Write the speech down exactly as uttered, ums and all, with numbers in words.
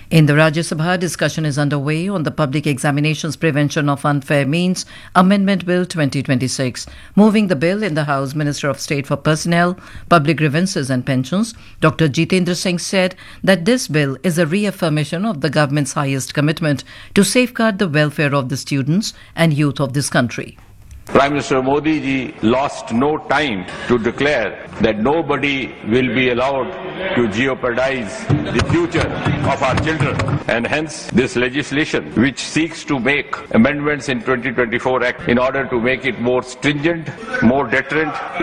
In the Rajya Sabha, discussion is underway on the Public Examinations Prevention of Unfair Means Amendment Bill twenty twenty-six. Moving the bill in the House, Minister of State for Personnel, Public Grievances and Pensions, Doctor Jitendra Singh said that this bill is a reaffirmation of the government's highest commitment to safeguard the welfare of the students and youth of this country. Prime Minister Modi ji lost no time to declare that nobody will be allowed to jeopardize the future of our children, and hence this legislation which seeks to make amendments in twenty twenty-four Act in order to make it more stringent, more deterrent